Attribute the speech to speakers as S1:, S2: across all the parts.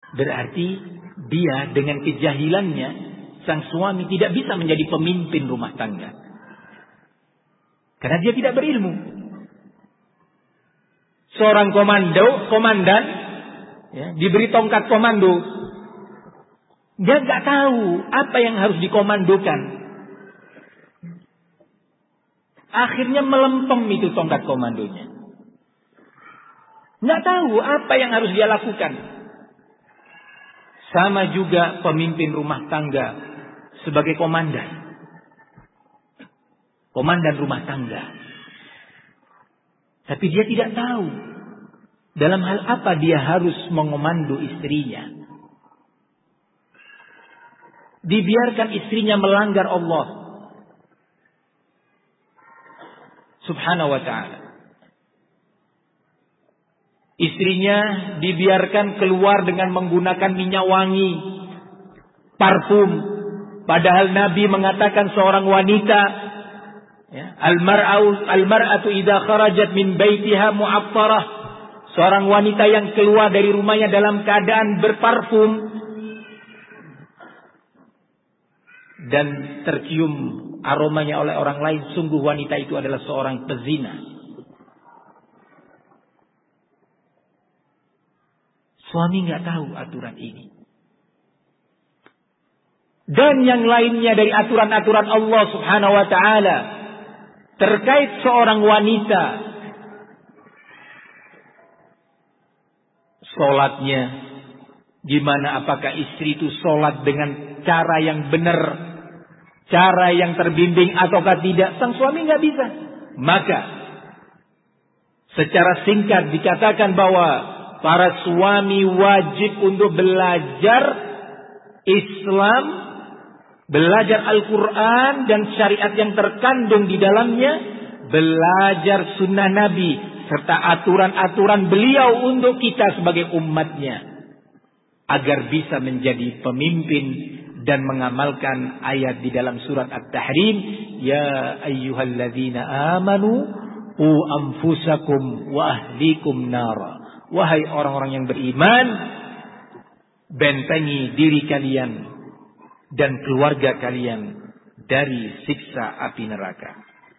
S1: Berarti dia dengan kejahilannya, sang suami tidak bisa menjadi pemimpin rumah tangga. Karena dia tidak berilmu. Seorang komandan, ya, diberi tongkat komando. Dia nggak tahu apa yang harus dikomandokan. Akhirnya melempem itu tongkat komandonya. Nggak tahu apa yang harus dia lakukan. Sama juga pemimpin rumah tangga sebagai komandan. Komandan rumah tangga. Tapi dia tidak tahu dalam hal apa dia harus mengomando istrinya. Dibiarkan istrinya melanggar Allah Subhanahu wa ta'ala. Istrinya dibiarkan keluar dengan menggunakan minyak wangi, parfum. Padahal Nabi mengatakan seorang wanita, ya, al-mar'atu idza kharajat min baitiha mu'attarah. Seorang wanita yang keluar dari rumahnya dalam keadaan berparfum dan tercium aromanya oleh orang lain, sungguh wanita itu adalah seorang pezina. Suami nggak tahu aturan ini. Dan yang lainnya dari aturan-aturan Allah Subhanahu wa ta'ala terkait seorang wanita. Sholatnya gimana, apakah istri itu sholat dengan cara yang benar, cara yang terbimbing ataukah tidak, sang suami nggak bisa. Maka secara singkat dikatakan bahwa para suami wajib untuk belajar Islam, belajar Al-Quran dan syariat yang terkandung di dalamnya, belajar sunnah Nabi serta aturan-aturan beliau untuk kita sebagai umatnya, agar bisa menjadi pemimpin dan mengamalkan ayat di dalam surat At-Tahrim, ya ayyuhalladzina amanu qu anfusakum wa ahlikum nara. Wahai orang-orang yang beriman, bentengi diri kalian dan keluarga kalian dari siksa api neraka.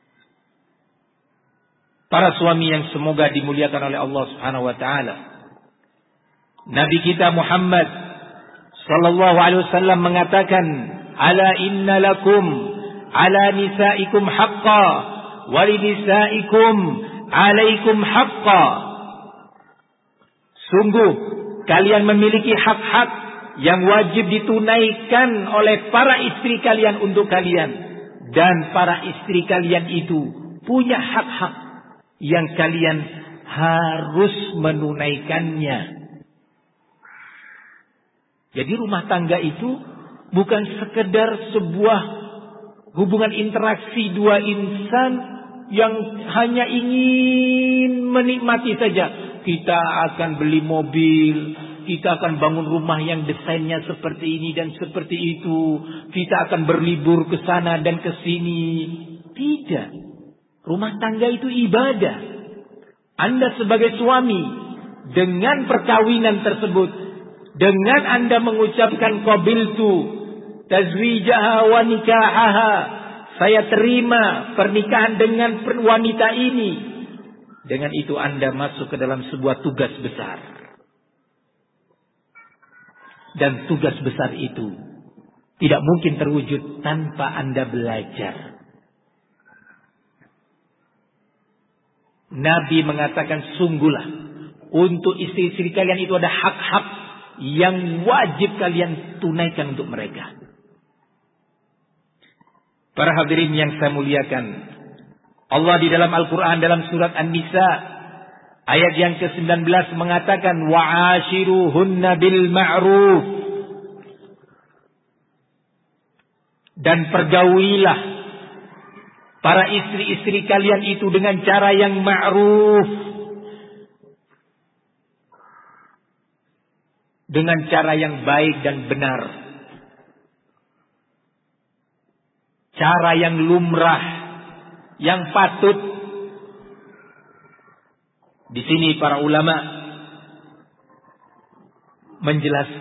S1: Para suami yang semoga dimuliakan oleh Allah Subhanahu wa taala. Nabi kita Muhammad sallallahu alaihi wasallam mengatakan, "Ala inna lakum ala nisaikum haqqan wa li nisaikum alaikum haqqan." Sungguh kalian memiliki hak-hak yang wajib ditunaikan oleh para istri kalian untuk kalian, dan para istri kalian itu punya hak-hak yang kalian harus menunaikannya. Jadi rumah tangga itu bukan sekedar sebuah hubungan interaksi dua insan yang hanya ingin menikmati saja. Kita akan beli mobil, kita akan bangun rumah yang desainnya seperti ini dan seperti itu, kita akan berlibur ke sana dan ke sini. Tidak. Rumah tangga itu ibadah. Anda sebagai suami, dengan perkawinan tersebut, dengan Anda mengucapkan qabiltu tazwijaha wa nikahaha, saya terima pernikahan dengan wanita ini. Dengan itu Anda masuk ke dalam sebuah tugas besar. Dan tugas besar itu tidak mungkin terwujud tanpa Anda belajar. Nabi mengatakan, sungguhlah untuk istri-istri kalian itu ada hak-hak yang wajib kalian tunaikan untuk mereka. Para hadirin yang saya muliakan, Allah di dalam Al-Quran dalam surat An-Nisa ayat yang ke-19 mengatakan, wa'ashiruhunna bil ma'ruf, dan pergaulilah para istri-istri kalian itu dengan cara yang ma'ruf, dengan cara yang baik dan benar, cara yang lumrah, yang patut. Di sini para ulama menjelaskan